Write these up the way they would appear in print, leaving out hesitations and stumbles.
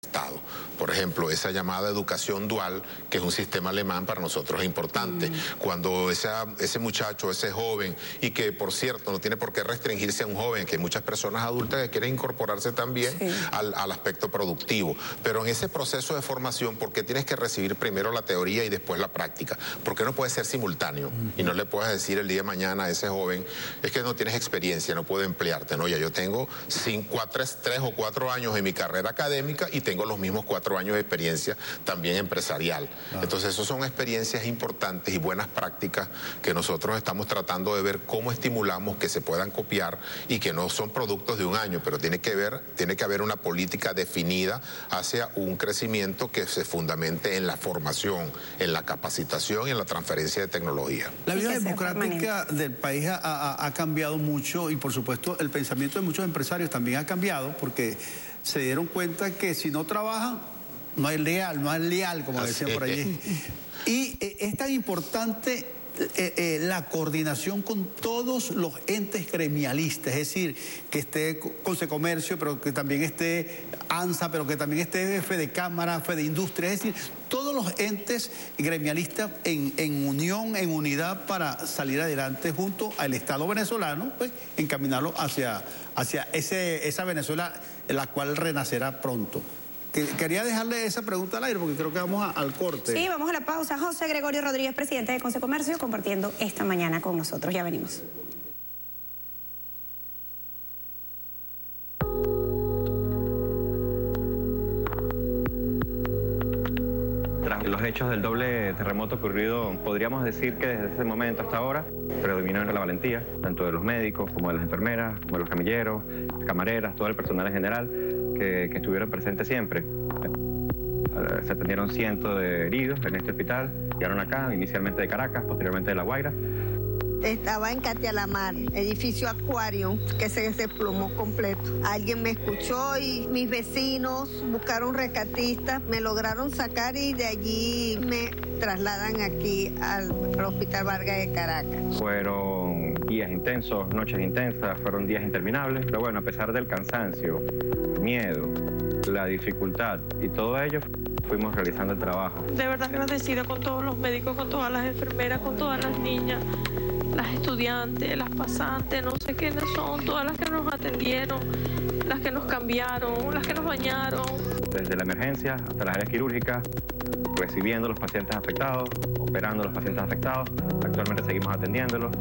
Estado. Por ejemplo, esa llamada educación dual, que es un sistema alemán, para nosotros es importante. Cuando ese muchacho, ese joven, y que por cierto no tiene por qué restringirse a un joven, que hay muchas personas adultas que quieren incorporarse también al aspecto productivo. Pero en ese proceso de formación, ¿por qué tienes que recibir primero la teoría y después la práctica? ¿Por qué no puede ser simultáneo? Y no le puedes decir el día de mañana a ese joven, es que no tienes experiencia, no puedo emplearte. No, ya yo tengo 3 o 4 años en mi carrera académica y tengo los mismos 4 años de experiencia también empresarial. Entonces, esas son experiencias importantes y buenas prácticas que nosotros estamos tratando de ver cómo estimulamos que se puedan copiar y que no son productos de un año, pero tiene que haber una política definida hacia un crecimiento que se fundamente en la formación, en la capacitación y en la transferencia de tecnología. La vida democrática del país ha cambiado mucho y, por supuesto, el pensamiento de muchos empresarios también ha cambiado porque se dieron cuenta que si no trabajan, no hay leal, como decían por allí. Y es tan importante la coordinación con todos los entes gremialistas, es decir, que esté Consecomercio, pero que también esté ANSA, pero que también esté Fedecámara, Fedeindustria, es decir, todos los entes gremialistas en unión, en unidad para salir adelante junto al Estado venezolano, pues encaminarlo hacia esa Venezuela, la cual renacerá pronto. Quería dejarle esa pregunta al aire porque creo que vamos al corte. Sí, vamos a la pausa. José Gregorio Rodríguez, presidente de Consecomercio, compartiendo esta mañana con nosotros. Ya venimos. Tras los hechos del doble terremoto ocurrido, podríamos decir que desde ese momento hasta ahora predominó la valentía, tanto de los médicos como de las enfermeras, como de los camilleros, camareras, todo el personal en general que estuvieron presentes siempre. Se atendieron cientos de heridos en este hospital, llegaron acá, inicialmente de Caracas, posteriormente de La Guaira. Estaba en Catialamar, edificio Acuario, que se desplomó completo. Alguien me escuchó y mis vecinos buscaron rescatistas, me lograron sacar y de allí me trasladan aquí al Hospital Vargas de Caracas. Fueron días intensos, noches intensas, fueron días interminables, pero bueno, a pesar del cansancio, miedo, la dificultad y todo ello, fuimos realizando el trabajo. De verdad agradecida con todos los médicos, con todas las enfermeras, con todas las niñas, las estudiantes, las pasantes, no sé quiénes son, todas las que nos atendieron, las que nos cambiaron, las que nos bañaron. Desde la emergencia hasta las áreas quirúrgicas, recibiendo a los pacientes afectados, operando a los pacientes afectados, actualmente seguimos atendiéndolos.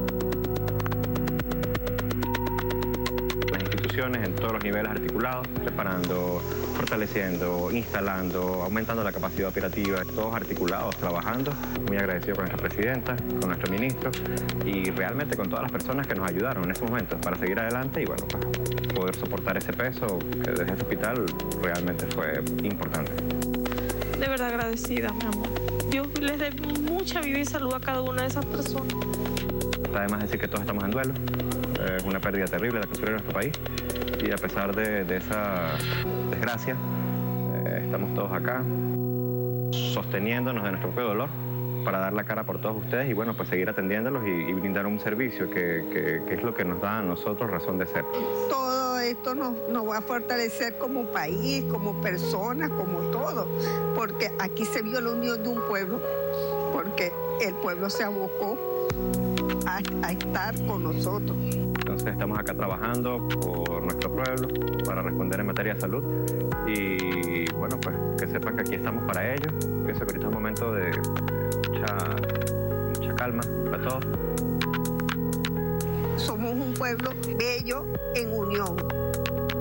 Las instituciones en todos los niveles articulados, preparando, fortaleciendo, instalando, aumentando la capacidad operativa, todos articulados, trabajando. Muy agradecido con nuestra presidenta, con nuestro ministro y realmente con todas las personas que nos ayudaron en ese momento para seguir adelante y bueno, pues, poder soportar ese peso que desde este hospital realmente fue importante. De verdad agradecida, mi amor. Dios les dé mucha vida y salud a cada una de esas personas. Está además decir que todos estamos en duelo. Es una pérdida terrible la que sufrió nuestro país y a pesar de esa desgracia, estamos todos acá sosteniéndonos de nuestro propio dolor para dar la cara por todos ustedes y bueno, pues seguir atendiéndolos y brindar un servicio que es lo que nos da a nosotros razón de ser. Todo esto nos va a fortalecer como país, como personas, como todo, porque aquí se vio la unión de un pueblo, porque el pueblo se abocó a estar con nosotros. Entonces estamos acá trabajando por nuestro pueblo para responder en materia de salud y bueno, pues que sepan que aquí estamos para ellos. Pienso que ahorita es un momento de mucha calma para todos. Somos un pueblo bello en unión.